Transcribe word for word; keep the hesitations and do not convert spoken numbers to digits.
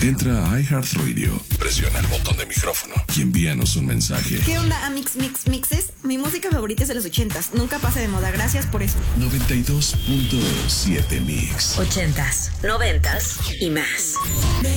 Entra a iHeartRadio, presiona el botón de micrófono y envíanos un mensaje. ¿Qué onda, Amix Mix Mixes? Mi música favorita es de los ochentas. Nunca pasa de moda. Gracias por eso. noventa y dos punto siete Mix. Ochentas, noventas y más.